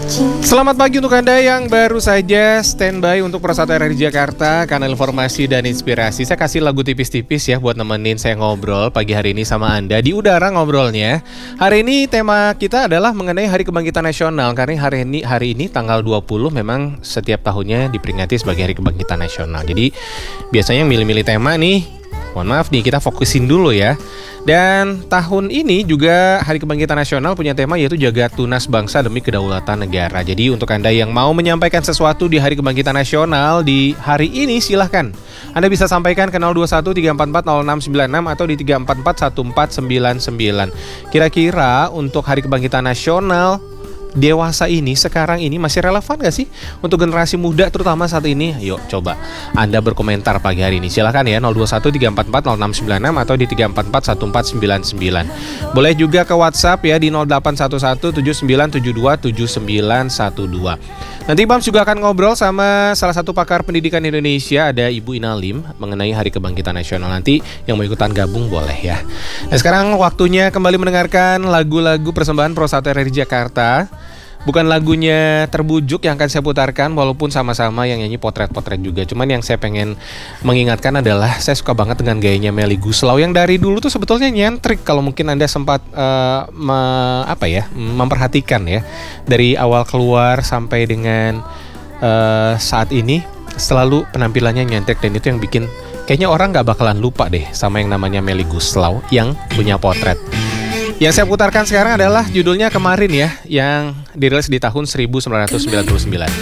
Selamat pagi untuk Anda yang baru saja standby untuk Persatu RRI Jakarta, kanal informasi dan inspirasi. Saya kasih lagu tipis-tipis ya buat nemenin saya ngobrol pagi hari ini sama Anda. Di udara ngobrolnya. Hari ini tema kita adalah mengenai Hari Kebangkitan Nasional. Karena hari ini tanggal 20 memang setiap tahunnya diperingati sebagai Hari Kebangkitan Nasional. Jadi biasanya yang milih-milih tema nih, mohon maaf nih, kita fokusin dulu ya. Dan tahun ini juga Hari Kebangkitan Nasional punya tema yaitu Jaga Tunas Bangsa Demi Kedaulatan Negara. Jadi untuk Anda yang mau menyampaikan sesuatu di Hari Kebangkitan Nasional di hari ini, silahkan. Anda bisa sampaikan ke 0213440696 atau di 3441499. Kira-kira untuk Hari Kebangkitan Nasional dewasa ini, sekarang ini masih relevan gak sih untuk generasi muda terutama saat ini? Yuk coba Anda berkomentar pagi hari ini. Silahkan ya 0213440696 atau di 3441499. Boleh juga ke WhatsApp ya di 081179727912. Nanti Bams juga akan ngobrol sama salah satu pakar pendidikan Indonesia, ada Ibu Ina Lim, mengenai Hari Kebangkitan Nasional. Nanti yang mau ikutan gabung boleh ya. Nah sekarang waktunya kembali mendengarkan lagu-lagu persembahan Persatu RRI Jakarta. Bukan lagunya Terbujuk yang akan saya putarkan, walaupun sama-sama yang nyanyi Potret-Potret juga. Cuman yang saya pengen mengingatkan adalah saya suka banget dengan gayanya Melly Goeslaw yang dari dulu tuh sebetulnya nyentrik. Kalau mungkin Anda sempat memperhatikan ya, dari awal keluar sampai dengan saat ini selalu penampilannya nyentrik, dan itu yang bikin kayaknya orang nggak bakalan lupa deh sama yang namanya Melly Goeslaw yang punya Potret. Yang saya putarkan sekarang adalah judulnya Kemarin ya, yang dirilis di tahun 1999.